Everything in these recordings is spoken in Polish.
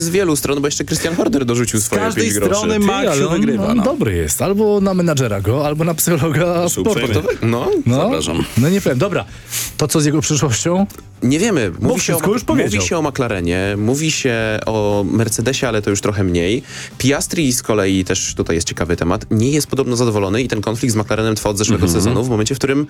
z wielu stron, bo jeszcze Christian Horner dorzucił swoje 5 każdej groszy. strony Maksiu wygrywa. On dobry jest. Albo na menadżera go, albo na psychologa sportu. No, Zapraszam. No nie powiem. Dobra, to co z jego przyszłością? nie wiemy. Mówi Się o McLarenie, mówi się o Mercedesie, ale to już trochę mniej. Piastri z kolei, też tutaj jest ciekawy temat, nie jest podobno zadowolony i ten konflikt z McLarenem trwa od zeszłego sezonu, w momencie, w którym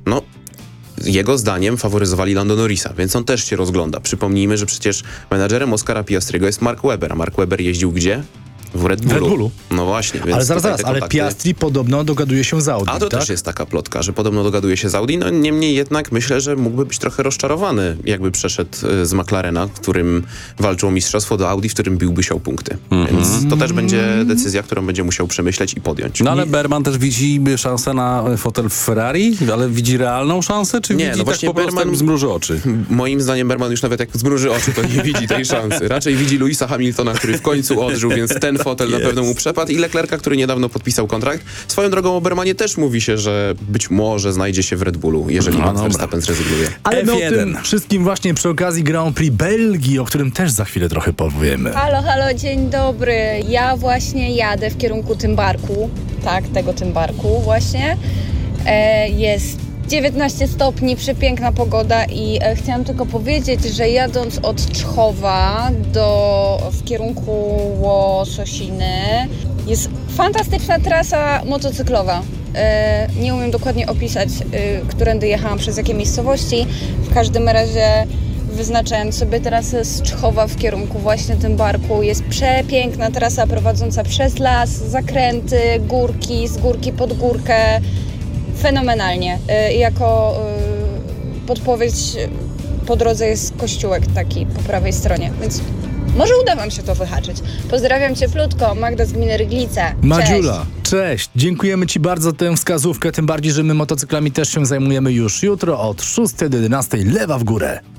jego zdaniem faworyzowali Lando Norrisa, więc on też się rozgląda. Przypomnijmy, że przecież menadżerem Oscara Piastriego jest Mark Webber, a Mark Webber jeździł gdzie? W Red Bullu. No właśnie. Więc ale zaraz, ale Piastri podobno dogaduje się z Audi, A to tak? też jest taka plotka, że podobno dogaduje się z Audi. No niemniej jednak myślę, że mógłby być trochę rozczarowany, jakby przeszedł z McLarena, w którym walczył o mistrzostwo, do Audi, w którym biłby się o punkty. Więc to też będzie decyzja, którą będzie musiał przemyśleć i podjąć. No ale Berman też widzi szansę na fotel w Ferrari, ale widzi realną szansę, czy widzi właśnie tak po prostu Berman zmruży oczy? Moim zdaniem Berman już nawet jak zmruży oczy, to nie widzi tej szansy. Raczej widzi Lewisa Hamiltona, który w końcu odżył, więc ten fotel na pewno mu przepadł, i Leclerca, który niedawno podpisał kontrakt. Swoją drogą o Bermanie też mówi się, że być może znajdzie się w Red Bullu, jeżeli Max Verstappen zrezygnuje. Ale my o F1. tym wszystkim właśnie przy okazji Grand Prix Belgii, o którym też za chwilę trochę powiemy. Halo, dzień dobry. Ja właśnie jadę w kierunku Tymbarku. Tak, tego Tymbarku właśnie. Jest 19 stopni, przepiękna pogoda i chciałam tylko powiedzieć, że jadąc od Czchowa w kierunku Łososiny jest fantastyczna trasa motocyklowa. Nie umiem dokładnie opisać, którędy jechałam, przez jakie miejscowości. W każdym razie wyznaczając sobie trasę z Czchowa w kierunku właśnie Tymbarku, jest przepiękna trasa prowadząca przez las, zakręty, górki, z górki pod górkę. Fenomenalnie. Jako podpowiedź po drodze jest kościółek taki po prawej stronie, więc może uda wam się to wyhaczyć. Pozdrawiam cieplutko, Magda z gminy Ryglice. Madziula, cześć. Dziękujemy ci bardzo za tę wskazówkę, tym bardziej, że my motocyklami też się zajmujemy już jutro od 6 do 11. Lewa w górę.